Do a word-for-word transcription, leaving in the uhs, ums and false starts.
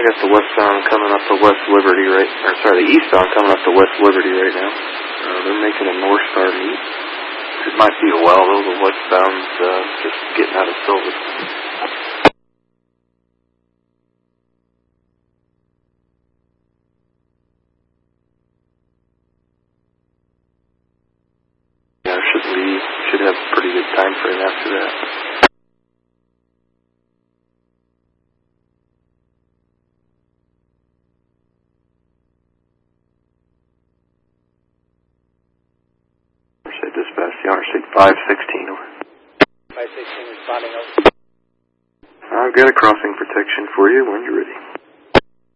got the westbound coming up to West Liberty right, or sorry, the eastbound coming up to West Liberty right now. Uh, they're making a North Star meet. It might be a while though. The westbound's uh, just getting out of Silver. Yeah, should leave. Should have a pretty good time frame after that. Dispatch, the Interstate five sixteen over. five sixteen responding over. I've got a crossing protection for you when you're ready.